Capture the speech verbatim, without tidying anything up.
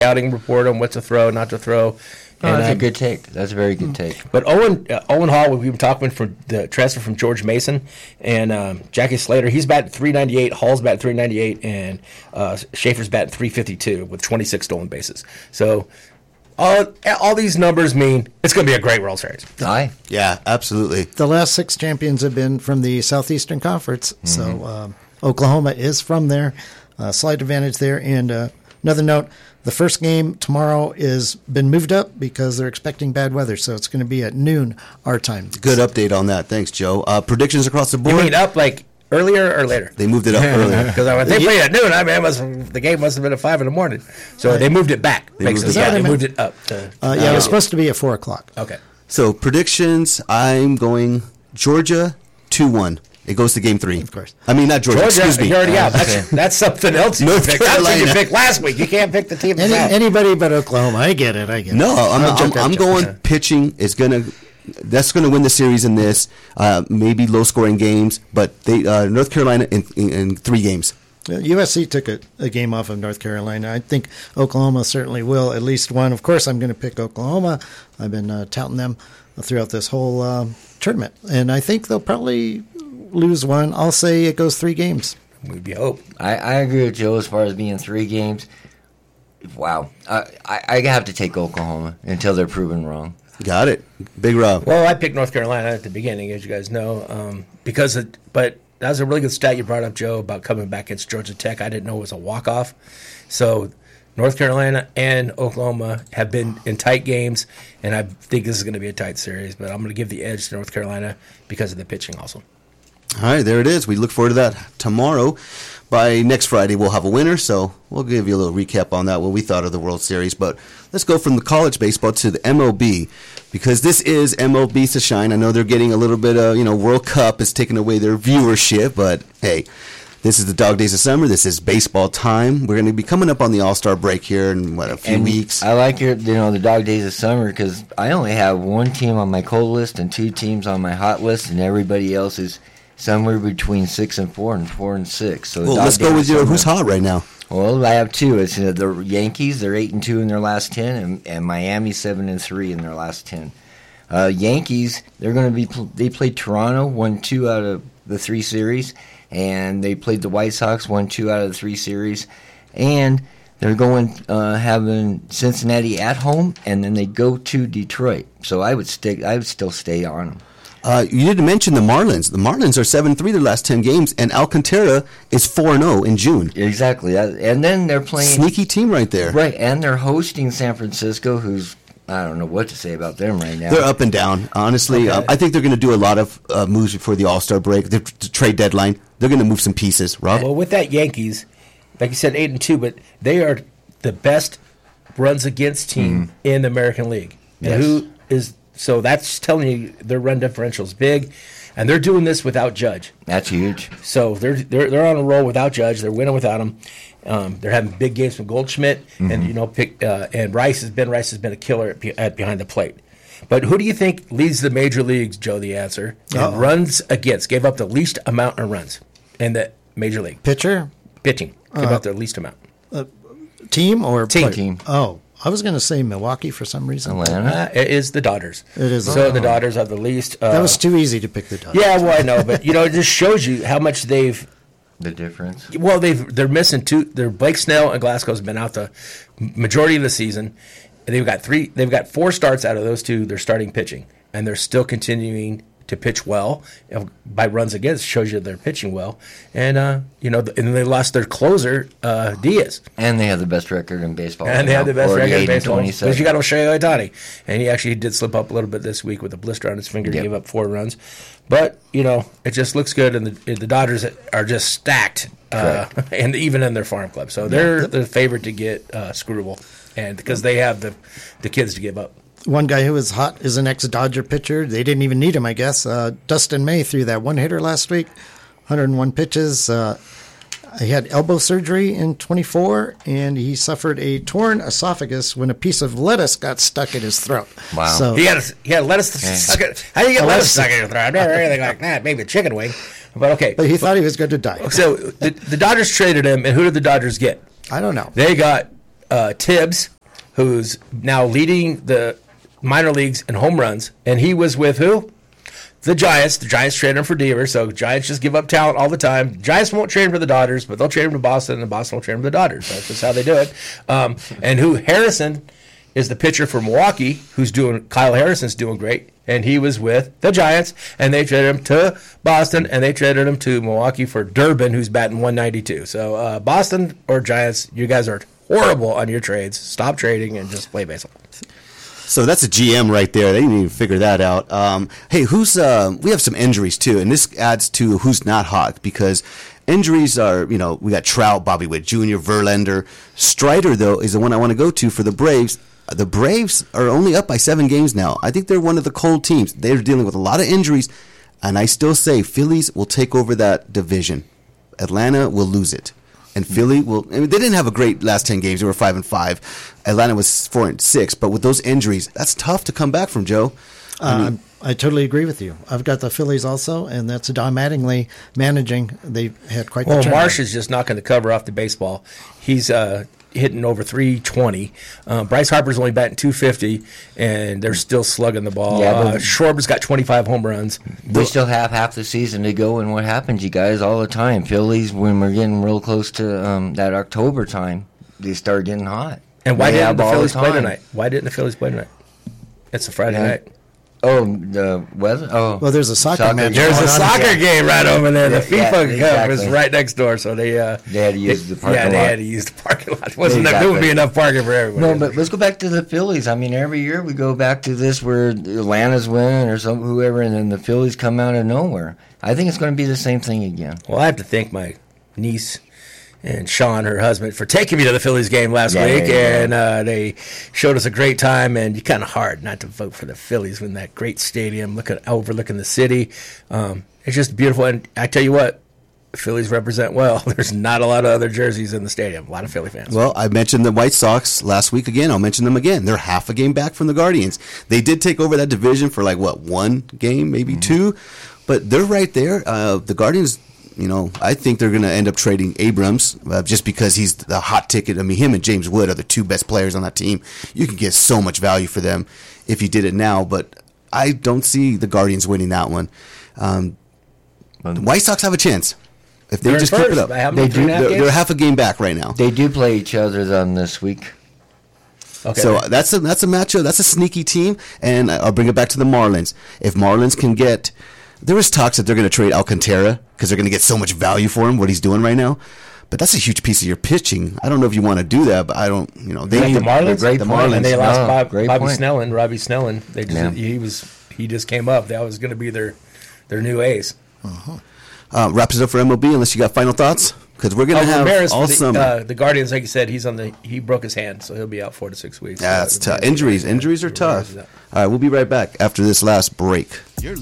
scouting report on what to throw, not to throw. Oh, And, that's um, a good take. That's a very good take. But Owen uh, Owen Hall, we've been talking from the transfer from George Mason, and um, Jackie Slater. He's batting three ninety-eight. Hall's batting three ninety-eight, and uh, Schaefer's batting three fifty-two with twenty-six stolen bases. So all all these numbers mean it's going to be a great World Series. Aye. Yeah, absolutely. The last six champions have been from the Southeastern Conference, mm-hmm. so um, Oklahoma is from there. Uh, slight advantage there. And uh, another note. The first game tomorrow is been moved up because they're expecting bad weather, so it's going to be at noon our time. Good update on that. Thanks, Joe. Uh, predictions across the board. You mean up like earlier or later? They moved it up earlier. Because when they played at noon, I mean, it must, the game must have been at five in the morning. So right. they moved it back. They, moved it, yeah, back. they moved it up. To, uh, yeah, uh, it was supposed to be at four o'clock. Okay. So predictions, I'm going Georgia two one. It goes to game three. Of course. I mean, not Georgia. Georgia excuse me. You're already out. That's, that's something else you North picked. That's what Carolina. you picked last week. You can't pick the team Any, that's out. Anybody but Oklahoma. I get it. I get no, it. No, I'm, No, I'm, joke, I'm joke, going joke. pitching. Is going to that's going to win the series in this. Uh, maybe low scoring games, but they uh, North Carolina in, in, in three games. U S C took a, a game off of North Carolina. I think Oklahoma certainly will, at least one. Of course, I'm going to pick Oklahoma. I've been uh, touting them throughout this whole um, tournament, and I think they'll probably lose one. I'll say it goes three games. We hope. I, I agree with Joe as far as being three games. Wow. I, I, I have to take Oklahoma until they're proven wrong. Got it. Big Rob. Well, I picked North Carolina at the beginning, as you guys know, um, because it, but that was a really good stat you brought up, Joe, about coming back against Georgia Tech. I didn't know it was a walk-off. So North Carolina and Oklahoma have been in tight games, and I think this is going to be a tight series, but I'm going to give the edge to North Carolina because of the pitching also. All right, there it is. We look forward to that tomorrow. By next Friday, we'll have a winner, so we'll give you a little recap on that, what we thought of the World Series. But let's go from the college baseball to the M L B, because this is M L B to shine. I know they're getting a little bit of, you know, World Cup is taking away their viewership, but hey, this is the dog days of summer. This is baseball time. We're going to be coming up on the All-Star break here in, what, a few and weeks. I like your, you know, the dog days of summer because I only have one team on my cold list and two teams on my hot list, and everybody else is somewhere between six and four and four and six. So well, let's go with your who's hot right now. Well, I have two. It's uh, the Yankees. They're eight and two in their last ten, and, and Miami seven and three in their last ten. Uh, Yankees. They're going to be. They played Toronto, won two out of the three series, and they played the White Sox, won two out of the three series, and they're going uh, having Cincinnati at home, and then they go to Detroit. So I would stick. I would still stay on them. Uh, you didn't mention the Marlins. The Marlins are seven and three their last ten games, and Alcantara is four and oh in June. Exactly. And then they're playing... Sneaky team right there. Right, and they're hosting San Francisco, who's... I don't know what to say about them right now. They're up and down, honestly. Okay. Uh, I think they're going to do a lot of uh, moves before the All-Star break, the, the trade deadline. They're going to move some pieces, Rob. Well, with that Yankees, like you said, eight and two, but they are the best runs against team mm. in the American League. And yes. who is... So that's telling you their run differential is big, and they're doing this without Judge. That's huge. So they're they're they're on a roll without Judge. They're winning without him. Um, they're having big games from Goldschmidt, mm-hmm. and you know, pick uh, and Rice has been Rice has been a killer at, at behind the plate. But who do you think leads the major leagues, Joe? The answer and runs against gave up the least amount of runs in the major league. Pitcher, pitching gave uh, up the least amount. Uh, team or team? Player? Team. Oh. I was going to say Milwaukee for some reason. Atlanta? Uh, it is the Dodgers. It is. So oh. the Dodgers are the least. Uh, that was too easy to pick the Dodgers. Yeah, well, I know, but you know, it just shows you how much they've. The difference. Well, they've they're missing two. Their Blake Snell and Glasgow's been out the majority of the season. And they've got three. They've got four starts out of those two. They're starting pitching, and they're still continuing to pitch well. You know, by runs against shows you they're pitching well, and uh, you know, and they lost their closer uh, Diaz, and they have the best record in baseball. And right they have the best record in baseball. Because you got Shohei Ohtani, and he actually did slip up a little bit this week with a blister on his finger. Yep. He gave up four runs, but you know, it just looks good, and the, the Dodgers are just stacked, uh, and even in their farm club, so they're yep. the favorite to get uh, Screwable, and because they have the the kids to give up. One guy who was hot is an ex-Dodger pitcher. They didn't even need him, I guess. Uh, Dustin May threw that one-hitter last week, one hundred one pitches. Uh, he had elbow surgery in twenty-four, and he suffered a torn esophagus when a piece of lettuce got stuck in his throat. Wow. So, he had, a, he had lettuce yeah. stuck in, how do you get lettuce stuck in your throat? I've never heard anything like that. Maybe a chicken wing. But okay. But he thought he was going to die. So the, the Dodgers traded him, and who did the Dodgers get? I don't know. They got uh, Tibbs, who's now leading the minor leagues in home runs, and he was with who? The Giants. The Giants trade him for Devers, so Giants just give up talent all the time. Giants won't trade him for the Dodgers, but they'll trade him to Boston, and Boston will trade him to the Dodgers. That's just how they do it. Um, and who Harrison is the pitcher for Milwaukee, who's doing. Kyle Harrison's doing great, and he was with the Giants, and they traded him to Boston, and they traded him to Milwaukee for Durbin, who's batting one ninety-two. So uh, Boston or Giants, you guys are horrible on your trades. Stop trading and just play baseball. So that's a G M right there. They didn't even figure that out. Um, hey, who's? Uh, we have some injuries too, and this adds to who's not hot because injuries are. You know, we got Trout, Bobby Witt Junior, Verlander, Strider though is the one I want to go to for the Braves. The Braves are only up by seven games now. I think they're one of the cold teams. They're dealing with a lot of injuries, and I still say Phillies will take over that division. Atlanta will lose it. And Philly will. I mean, they didn't have a great last ten games. They were five and five. Atlanta was four and six. But with those injuries, that's tough to come back from, Joe. I, mean, uh, I totally agree with you. I've got the Phillies also, and that's Don Mattingly managing. They had quite the Well, turnaround. Marsh is just not going to cover off the baseball. He's uh, hitting over three twenty. Uh, Bryce Harper's only batting two fifty, and they're still slugging the ball. Yeah, uh, but- Schwarber's got twenty-five home runs. We still have half the season to go, and what happens, you guys, all the time. Phillies, when we're getting real close to um, that October time, they start getting hot. And why They didn't have the all Phillies play time. tonight? Why didn't the Phillies play tonight? It's a Friday Yeah. night. Oh, the weather? Oh. Well, there's a soccer, Soccer match. game. There's going a on. soccer yeah. game right over there. The Yeah, FIFA yeah, Cup is exactly. right next door, so they uh, They had to use the parking yeah, lot. they had to use the parking lot. Wasn't there, there Exactly. would be enough parking for everybody? No, but let's go back to the Phillies. I mean, every year we go back to this where Atlanta's winning or some whoever, and then the Phillies come out of nowhere. I think it's going to be the same thing again. Well, I have to thank my niece and Sean, her husband, for taking me to the Phillies game last Yeah, week, yeah, yeah. and uh, they showed us a great time. And you kind of hard not to vote for the Phillies in that great stadium, looking overlooking the city. Um, it's just beautiful, and I tell you what, Phillies represent well. There's not a lot of other jerseys in the stadium. A lot of Philly fans. Well, I mentioned the White Sox last week again. I'll mention them again. They're half a game back from the Guardians. They did take over that division for like, what, one game, maybe two? But they're right there. Uh, the Guardians, you know, I think they're going to end up trading Abrams uh, just because he's the hot ticket. I mean, him and James Wood are the two best players on that team. You can get so much value for them if you did it now, but I don't see the Guardians winning that one. Um, the White Sox have a chance. If they They're in just keep first. it up. By how They many, three do- and a half They're, games? they're half a game back right now. They do play each other on this week. Okay. So uh, that's a that's a matchup. That's a sneaky team, and I'll bring it back to the Marlins. If Marlins can get, there was talks that they're going to trade Alcantara because they're going to get so much value for him, what he's doing right now. But that's a huge piece of your pitching. I don't know if you want to do that, but I don't. You know, they Like need the Marlins, great the point. Marlins, and they lost No, Bob, great Bobby point. Snelling, Robbie Snelling. They just, Yeah. he was he just came up. That was going to be their their new ace. uh, wraps it up for M L B. Unless you got final thoughts, because we're going to Oh, have Ramirez all for the, summer. uh, the Guardians, like you said, he's on the he broke his hand, so he'll be out four to six weeks. yeah, that's So, tough. Injuries, injuries are Ramirez tough. is out. All right, we'll be right back after this last break.